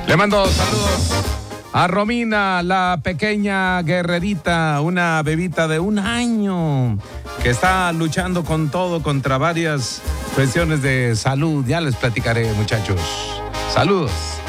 Le mando saludos a Romina, la pequeña guerrerita, una bebita de 1 año que está luchando con todo contra varias cuestiones de salud. Ya les platicaré, muchachos. Saludos.